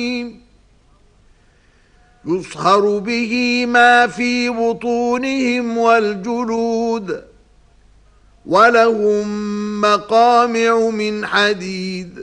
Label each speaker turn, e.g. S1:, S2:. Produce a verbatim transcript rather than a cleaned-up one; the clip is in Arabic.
S1: يصهر به ما في بطونهم والجلود ولهم مقامع من حديد